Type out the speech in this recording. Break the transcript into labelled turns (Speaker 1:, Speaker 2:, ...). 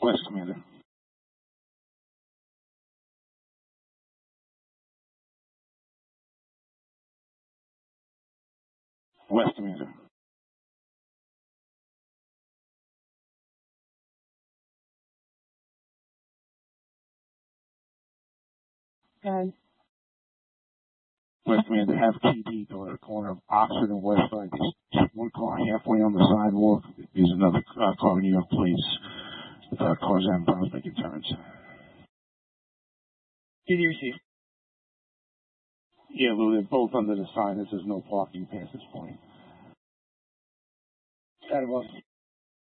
Speaker 1: West, Commander. West, Commander.
Speaker 2: And
Speaker 1: West, Commander, have TD go to the corner of Oxford and West Side. There's one car halfway on the sidewalk. There's another car in New York Police. Cars and Browns making turns.
Speaker 2: did you receive?
Speaker 1: Yeah, Lou, they're both under the sign that says no parking past this point.
Speaker 2: That was